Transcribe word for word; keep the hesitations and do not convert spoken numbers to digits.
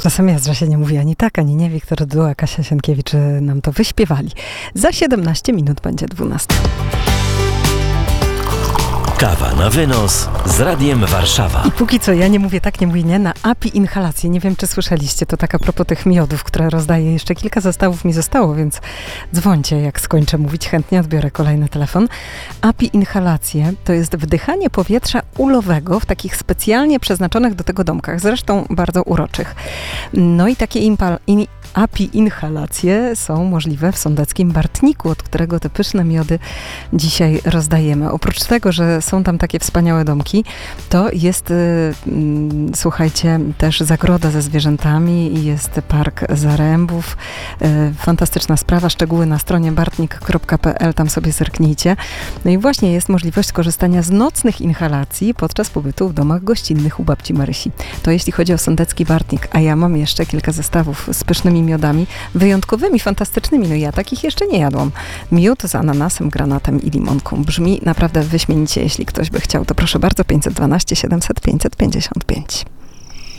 Czasem jest, że się nie mówi ani tak, ani nie. Wiktor Dyduła, Kasia Sienkiewicz nam to wyśpiewali. Za siedemnaście minut będzie dwunasta. Kawa na wynos z Radiem Warszawa. I póki co ja nie mówię tak, nie mówię nie, na A P I inhalację. Nie wiem, czy słyszeliście, to tak a propos tych miodów, które rozdaję. Jeszcze kilka zestawów mi zostało, więc dzwońcie, jak skończę mówić. Chętnie odbiorę kolejny telefon. A P I inhalacje to jest wdychanie powietrza ulowego w takich specjalnie przeznaczonych do tego domkach, zresztą bardzo uroczych. No i takie impal... In... A P I inhalacje są możliwe w sądeckim Bartniku, od którego te pyszne miody dzisiaj rozdajemy. Oprócz tego, że są tam takie wspaniałe domki, to jest, y, y, słuchajcie, też zagroda ze zwierzętami i jest park Zarębów. Y, fantastyczna sprawa, szczegóły na stronie bartnik kropka p l, tam sobie zerknijcie. No i właśnie jest możliwość korzystania z nocnych inhalacji podczas pobytu w domach gościnnych u babci Marysi. To jeśli chodzi o sądecki Bartnik, a ja mam jeszcze kilka zestawów z pysznymi miodami, wyjątkowymi, fantastycznymi. No ja takich jeszcze nie jadłam. Miód z ananasem, granatem i limonką. Brzmi naprawdę wyśmienicie. Jeśli ktoś by chciał, to proszę bardzo, pięćset dwanaście siedemset pięćset pięćdziesiąt pięć.